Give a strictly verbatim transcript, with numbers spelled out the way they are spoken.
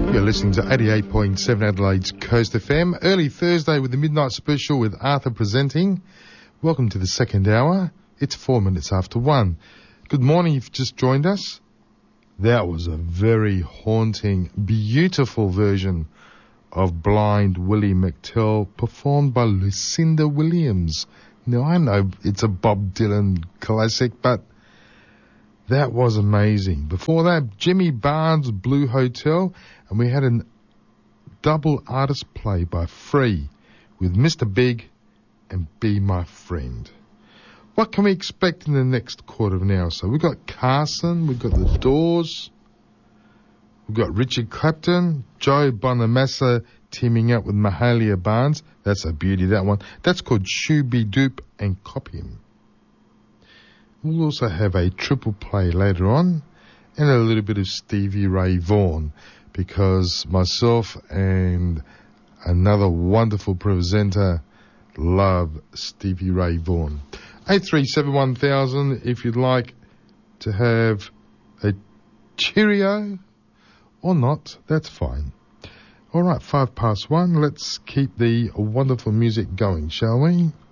You're listening to eighty-eight point seven Adelaide's Coast F M. Early Thursday with the Midnight Special with Arthur presenting. Welcome to the second hour. It's four minutes after one. Good morning, you've just joined us. That was a very haunting, beautiful version of Blind Willie McTell, performed by Lucinda Williams. Now, I know it's a Bob Dylan classic, but that was amazing. Before that, Jimmy Barnes' Blue Hotel, and we had a double artist play by Free with Mister Big and Be My Friend. What can we expect in the next quarter of an hour? So we've got Carson, we've got The Doors, we've got Richard Clapton, Joe Bonamassa teaming up with Mahalia Barnes. That's a beauty, that one. That's called Shooby Doop and Copy Him. We'll also have a triple play later on and a little bit of Stevie Ray Vaughan, because myself and another wonderful presenter love Stevie Ray Vaughan. eight three seven one thousand if you'd like to have a cheerio or not, that's fine. All right, five past one. Let's keep the wonderful music going, shall we?